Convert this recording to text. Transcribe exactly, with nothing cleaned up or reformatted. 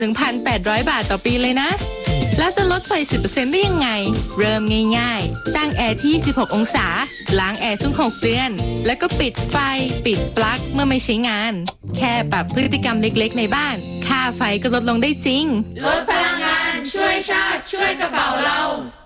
หนึ่งพันแปดร้อย บาทต่อปีเลยนะแล้วจะลดไฟ สิบเปอร์เซ็นต์ ได้ยังไงเริ่มง่ายๆตั้งแอร์ที่ยี่สิบหกองศาล้างแอร์ทุกหกเดือนแล้วก็ปิดไฟปิดปลั๊กเมื่อไม่ใช้งานแค่ปรับพฤติกรรมเล็กๆในบ้านค่าไฟก็ลดลงได้จริงลดพลังงานช่วยชาติช่วยกระเป๋าเรา